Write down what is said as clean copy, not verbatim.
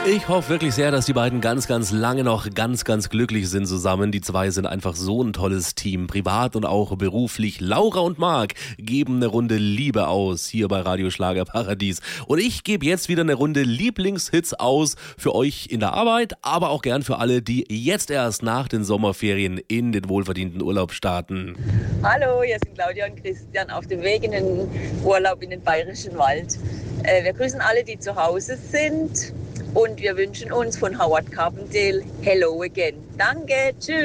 Ich hoffe wirklich sehr, dass die beiden ganz, ganz lange noch ganz, ganz glücklich sind zusammen. Die zwei sind einfach so ein tolles Team, privat und auch beruflich. Laura und Marc geben eine Runde Liebe aus hier bei Radio Schlager Paradies. Und ich gebe jetzt wieder eine Runde Lieblingshits aus für euch in der Arbeit, aber auch gern für alle, die jetzt erst nach den Sommerferien in den wohlverdienten Urlaub starten. Hallo, hier sind Claudia und Christian auf dem Weg in den Urlaub in den Bayerischen Wald. Wir grüßen alle, die zu Hause sind. Und wir wünschen uns von Howard Carpendale Hello Again. Danke, tschüss.